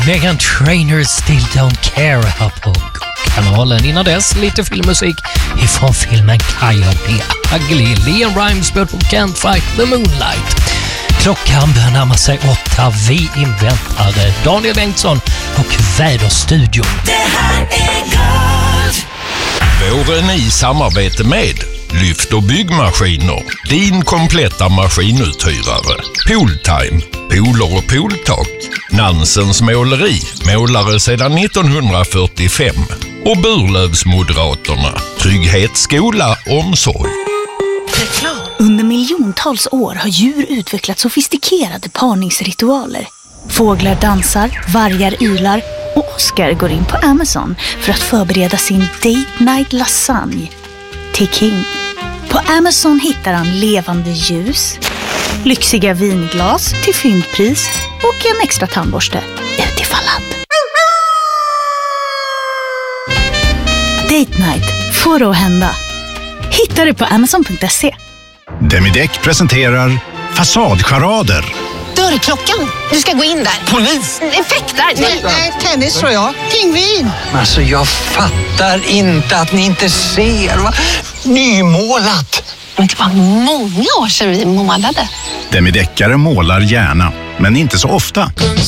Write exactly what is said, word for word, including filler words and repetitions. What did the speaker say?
Meghan Trainor Still Don't Care här på kanalen. Innan dess lite filmmusik ifrån filmen Kaya the Ugly. Leon Rimes spelar på Can't Fight the Moonlight. Klockan börjar närma sig åtta. Vi inväntade Daniel Bengtsson och Väderstudion. Det här är Gold. Våren i samarbete med Lyft och byggmaskiner. Din kompletta maskinuthyrare. Pooltime. Pooler och pooltak. Nansens måleri. Målare sedan nittonhundrafyrtiofem. Och Burlövsmoderaterna. Trygghet, skola, omsorg. Under miljontals år har djur utvecklat sofistikerade parningsritualer. Fåglar dansar, vargar ylar och Oscar går in på Amazon för att förbereda sin date night lasagne till King. På Amazon hittar han levande ljus, lyxiga vinglas till fyndpris och en extra tandborste utifall att. Date night får det att hända. Hittar du på amazon punkt se. Demideck presenterar Fasadcharader. Dörrklockan. Du ska gå in där. Polis? Effektar. Nej, tennis tror jag. Pingvin. Alltså jag fattar inte att ni inte ser. Va? Nymålat. Men det var många år sedan vi målade. Demideckare målar gärna, men inte så ofta.